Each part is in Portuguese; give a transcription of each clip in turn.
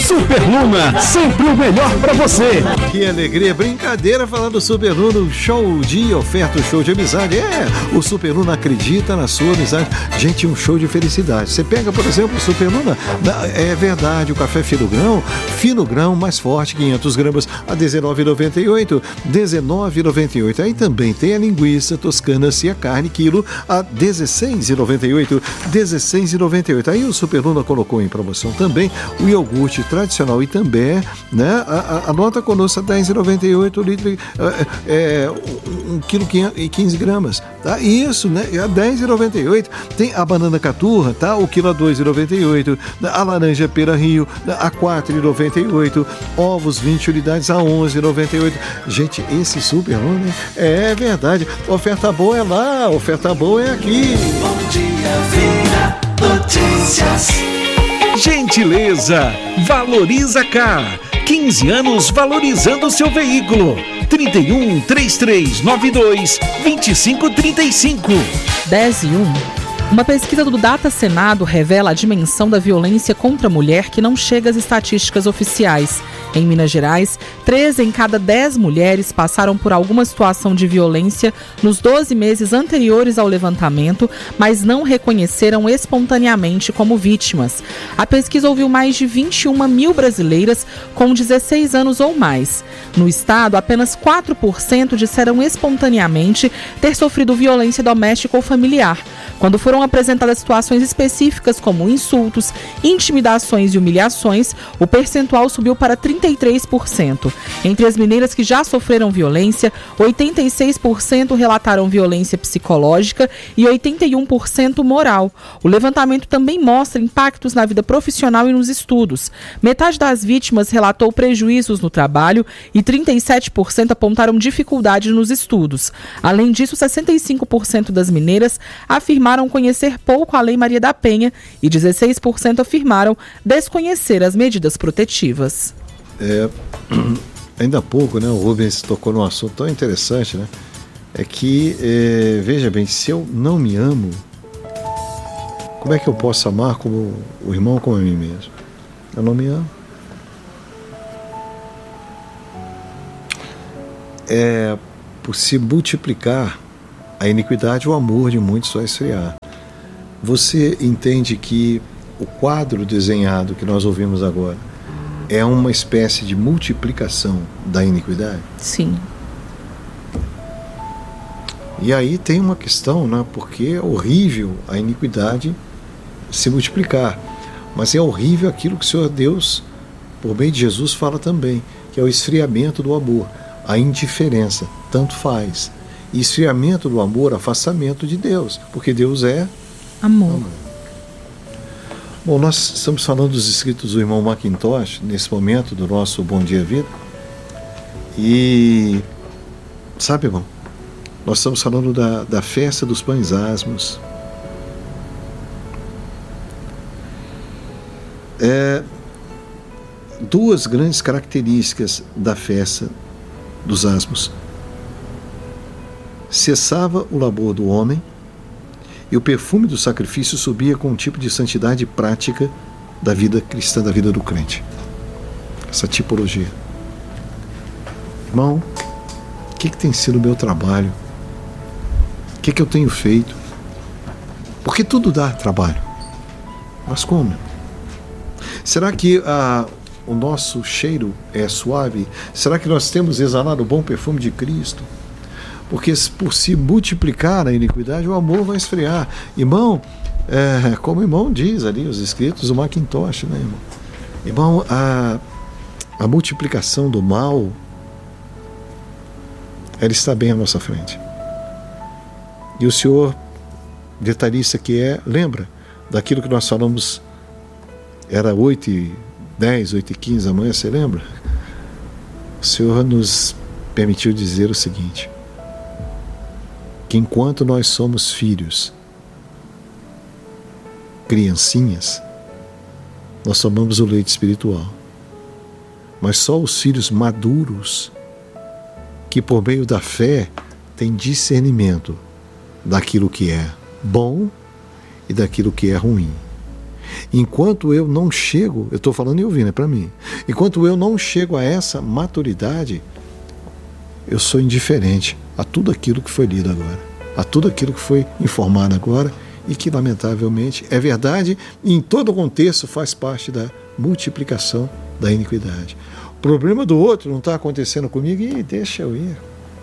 Super Luna, sempre o melhor pra você. Que alegria, brincadeira falar do Super Luna, show de oferta, show de amizade. O Super Luna acredita na sua amizade. Gente, um show de felicidade. Você pega, por exemplo, o Super Luna, é verdade, o café fino grão mais forte, 500 gramas a R$19,98. R$19,98. Aí também tem a linguiça toscana e a carne, quilo a R$16,98. R$16,98. Aí o Super Luna colocou em promoção também o iogurte tradicional e também, né, anota conosco a R$10,98 litro, 1 quilo e 15 gramas, tá? Isso, né, a R$10,98. Tem a banana caturra, tá? O quilo a R$2,98. A laranja pera Rio a R$4,98. Ovos 20 unidades a R$11,98. Gente, esse Super Luna é verdade. Oferta boa é lá, oferta boa é aqui. Bom dia, Vira Notícias. Gentileza, Valoriza Car. 15 anos valorizando seu veículo. 31 3392 2535. 10:01. Uma pesquisa do Data Senado revela a dimensão da violência contra a mulher que não chega às estatísticas oficiais. Em Minas Gerais, 3 em cada 10 mulheres passaram por alguma situação de violência nos 12 meses anteriores ao levantamento, mas não reconheceram espontaneamente como vítimas. A pesquisa ouviu mais de 21 mil brasileiras com 16 anos ou mais. No estado, apenas 4% disseram espontaneamente ter sofrido violência doméstica ou familiar. Quando foram apresentadas situações específicas como insultos, intimidações e humilhações, o percentual subiu para 33%. Entre as mineiras que já sofreram violência, 86% relataram violência psicológica e 81% moral. O levantamento também mostra impactos na vida profissional e nos estudos. Metade das vítimas relatou prejuízos no trabalho e 37% apontaram dificuldade nos estudos. Além disso, 65% das mineiras afirmaram conhecer pouco a Lei Maria da Penha e 16% afirmaram desconhecer as medidas protetivas. Ainda há pouco, né, o Rubens tocou num assunto tão interessante, né? É que, veja bem, se eu não me amo, como é que eu posso amar como o irmão como a mim mesmo? Eu não me amo. Por se multiplicar a iniquidade, o amor de muitos vai esfriar. Você entende que o quadro desenhado que nós ouvimos agora é uma espécie de multiplicação da iniquidade? Sim. E aí tem uma questão, né? Porque é horrível a iniquidade se multiplicar. Mas é horrível aquilo que o Senhor Deus, por meio de Jesus, fala também, que é o esfriamento do amor, a indiferença, tanto faz. E esfriamento do amor, afastamento de Deus, porque Deus é amor. Bom, nós estamos falando dos escritos do irmão Macintosh, nesse momento do nosso Bom Dia Vida. E, sabe, irmão, nós estamos falando da festa dos pães asmos. Duas grandes características da festa dos asmos. Cessava o labor do homem e o perfume do sacrifício subia com um tipo de santidade prática da vida cristã, da vida do crente. Essa tipologia. Irmão, o que tem sido o meu trabalho? O que eu tenho feito? Porque tudo dá trabalho. Mas como? Será que o nosso cheiro é suave? Será que nós temos exalado o bom perfume de Cristo? Porque por se multiplicar a iniquidade, o amor vai esfriar. Irmão, como o irmão diz ali, os escritos do Macintosh, né, irmão? Irmão, a multiplicação do mal, ela está bem à nossa frente. E o Senhor, detalhista que lembra daquilo que nós falamos, era 8h10, 8h15 da manhã, você lembra? O Senhor nos permitiu dizer o seguinte, que enquanto nós somos filhos, criancinhas, nós tomamos o leite espiritual. Mas só os filhos maduros, que por meio da fé têm discernimento daquilo que é bom e daquilo que é ruim. Enquanto eu não chego, eu estou falando em ouvir, né, para mim. Enquanto eu não chego a essa maturidade, eu sou indiferente a tudo aquilo que foi lido agora, a tudo aquilo que foi informado agora e que, lamentavelmente, é verdade e em todo o contexto faz parte da multiplicação da iniquidade. O problema do outro não está acontecendo comigo e deixa eu ir.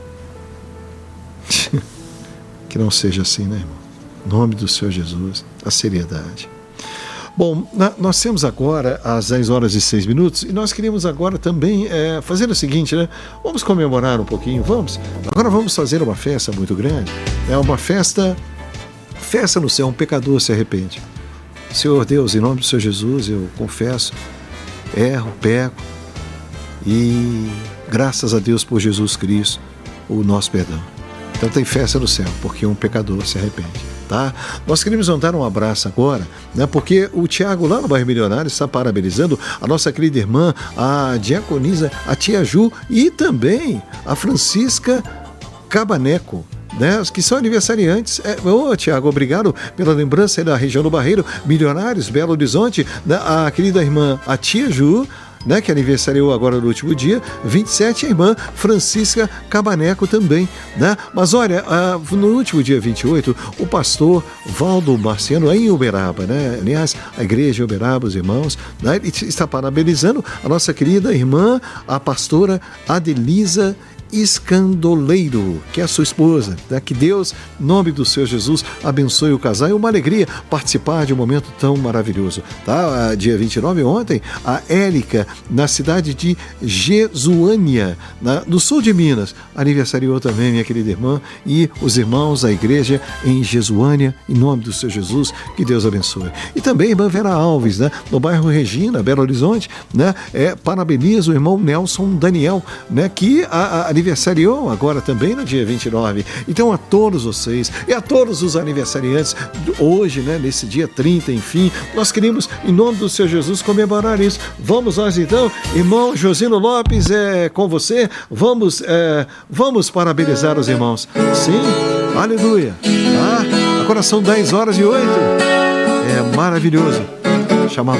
Que não seja assim, né, irmão? Em nome do Senhor Jesus, a seriedade. Bom, nós temos agora às 10h06 e nós queríamos agora também fazer o seguinte, né? Vamos comemorar um pouquinho, vamos? Agora vamos fazer uma festa muito grande. É uma festa no céu, um pecador se arrepende. Senhor Deus, em nome do Senhor Jesus, eu confesso, erro, peco e graças a Deus por Jesus Cristo, o nosso perdão. Então tem festa no céu, porque um pecador se arrepende, tá? Nós queremos mandar um abraço agora, né? Porque o Tiago lá no Bairro Milionário está parabenizando a nossa querida irmã, a diaconisa, a tia Ju e também a Francisca Cabaneco, né, que são aniversariantes. Tiago, obrigado pela lembrança aí da região do Barreiro, Milionários, Belo Horizonte, né, a querida irmã, a tia Ju, né, que aniversariou agora no último dia, 27, a irmã Francisca Cabaneco também, né? Mas olha, no último dia 28, o pastor Valdo Marciano, em Uberaba, né? Aliás, a igreja de Uberaba, os irmãos, né, está parabenizando a nossa querida irmã, a pastora Adelisa Escandoleiro, que é a sua esposa, né? Que Deus, em nome do Senhor Jesus, abençoe o casal. É uma alegria participar de um momento tão maravilhoso, tá? Dia 29, ontem, a Érica, na cidade de Jesuânia, no sul de Minas, aniversariou também minha querida irmã e os irmãos da igreja em Jesuânia, em nome do Senhor Jesus, que Deus abençoe. E também a irmã Vera Alves, né? No bairro Regina, Belo Horizonte, né? Parabeniza o irmão Nelson Daniel, né? Que aniversariou agora também no dia 29. Então a todos vocês e a todos os aniversariantes hoje, né, nesse dia 30, enfim, nós queremos, em nome do Senhor Jesus, comemorar isso. Vamos nós então, irmão Josino Lopes, com você, vamos parabenizar os irmãos. Sim, aleluia. Agora são 10h08. É maravilhoso. Chamar